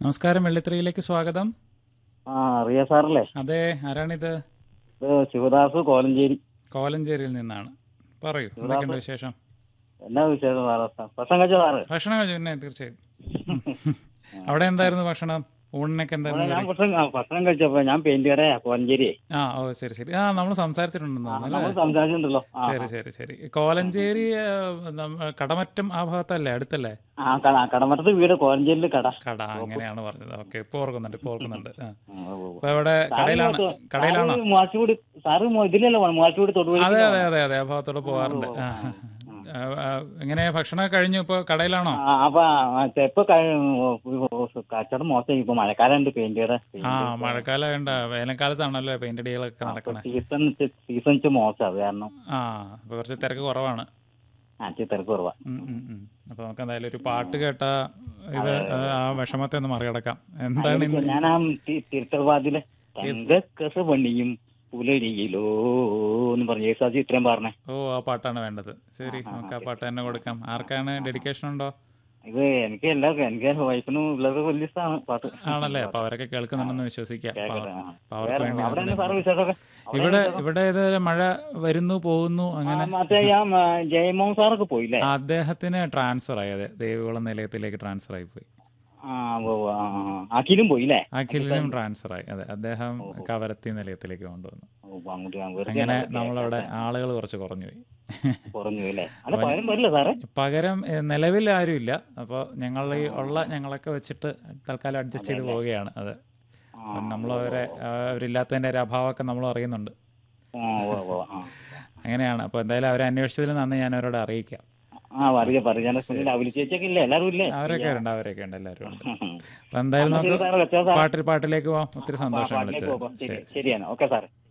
നമസ്കാരം, വെള്ളിത്തിരയിലേക്ക് സ്വാഗതം. ആ അറിയ സാറല്ലേ? അതെ, ആരാണിത്? ഇത് ശിവദാസ് കോലഞ്ചേരി. കോലഞ്ചേരിയിൽ നിന്നാണ്. പറയൂ, എന്തൊക്കെയുണ്ട് വിശേഷം? എന്നാ വിശേഷം സാറേ? ഭക്ഷണം കഴിച്ചോ സാറ്? ഭക്ഷണം കഴിച്ചു, പിന്നെ തീർച്ചയായും. അവിടെ എന്തായിരുന്നു ഭക്ഷണം? ഊണിനൊക്കെ എന്തായിരുന്നു ഞാൻ കറി? ഭക്ഷണം കഴിച്ചപ്പോ ഞാൻ പെയിന്റ് കടയാ കോലഞ്ചേരി. ഓ ശരി ശരി. നമ്മൾ സംസാരിച്ചിട്ടുണ്ടെന്ന് തോന്നുന്നു നമ്മൾ അല്ലേ? സംസാരിച്ചിട്ടുണ്ടല്ലോ. ശരി ശരി ശരി. കോലഞ്ചേരി കടമറ്റം ആ ഭാഗത്തല്ലേ, അടുത്തല്ലേ? കടമറ്റത്ത് വീട്, കോലഞ്ചേരിയില് കട. കട, അങ്ങനെയാണ് പറഞ്ഞത്. ഓക്കെ, ഇപ്പൊ ഓർക്കുന്നുണ്ട്. ഉവ്വ്. ഇപ്പൊ ഇവിടെ കടയിലാണോ? മൂവാറ്റുപുടി സാറ് ഇതിലല്ലോ മൂവാറ്റുപുടി തൊടുപുഴ. അതെ അതെ അതെ അതെ, ആ ഭാഗത്തോടെ പോകാറുണ്ട്. എങ്ങനെ ഭക്ഷണമൊക്കെ കഴിഞ്ഞു, ഇപ്പൊ കടയിലാണോ? അപ്പൊ ഇപ്പൊ കച്ചവടം മോശം. ഇപ്പൊ മഴക്കാലം പെയിന്റ് കട. മഴക്കാലം വേണ്ട, വേനൽക്കാലത്താണല്ലോ പെയിന്റ് അടികളൊക്കെ നടക്കണേ. സീസൺ മോശം, അത് കാരണം ഇപ്പൊ കുറച്ച് തിരക്ക് കുറവാണ്. തിരക്ക് കുറവാ. അപ്പൊ നമുക്ക് എന്തായാലും ഒരു പാട്ട് കേട്ട ഇത് ആ വിഷമത്തെ ഒന്ന് മറികടക്കാം. എന്താണ് ഇന്ന്? ഞാൻ ആ തിരുത്തൽവാദിലെ തങ്കക്കസ പണിയും പുലരിയിലോ എന്ന് പറഞ്ഞു യേശുദാസ് ഇത്രയും പറഞ്ഞേ. ആ പാട്ടാണ് വേണ്ടത്. ശരി, നമുക്ക് ആ പാട്ട് തന്നെ കൊടുക്കാം. ആർക്കാണ്? ഡെഡിക്കേഷൻ ഉണ്ടോ? ഇത് എനിക്ക് എല്ലാവർക്കും, എനിക്ക് വൈഫിനും ഉള്ളവർക്ക് വലിയ ഇഷ്ടമാണ് പാട്ട്. ആണല്ലേ? അപ്പൊ അവരൊക്കെ കേൾക്കുന്നുണ്ടെന്ന് വിശ്വസിക്കാം. ഇവിടെ ഇത് മഴ വരുന്നു പോകുന്നു അങ്ങനെ. മറ്റേ ജയമോഹൻ സാറൊക്കെ പോയില്ലേ? അദ്ദേഹത്തിന് ട്രാൻസ്ഫർ ആയി. അതെ, ദേവികുളം നിലയത്തിലേക്ക് ട്രാൻസ്ഫർ ആയി പോയി. അഖിലും പോയില്ലേ? അഖിലിനും ട്രാൻസ്ഫർ ആയി. അതെ, അദ്ദേഹം കവരത്തി നിലയത്തിലേക്ക് കൊണ്ടുവന്നു. അങ്ങനെ നമ്മളവിടെ ആളുകൾ കുറച്ച് കുറഞ്ഞു പോയി. പകരം നിലവിൽ ആരുമില്ല. അപ്പോൾ ഞങ്ങളൊക്കെ വെച്ചിട്ട് തൽക്കാലം അഡ്ജസ്റ്റ് ചെയ്ത് പോവുകയാണ്. അതെ, അവരില്ലാത്തതിന്റെ ഒരു അഭാവമൊക്കെ നമ്മൾ അറിയുന്നുണ്ട്. അങ്ങനെയാണ്. അപ്പോൾ എന്തായാലും അവരെ അന്വേഷിച്ചതിൽ നന്ദി ഞാൻ അവരോട് അറിയിക്കാം. അവരൊക്കെ ഉണ്ട് എല്ലാവരും ഉണ്ട്. അപ്പൊ എന്തായാലും നമുക്ക് പാട്ടിലേക്ക് പോവാം. ഒത്തിരി സന്തോഷം വിളിച്ചത്. ശരിയാണ്. ഓക്കെ സാറേ.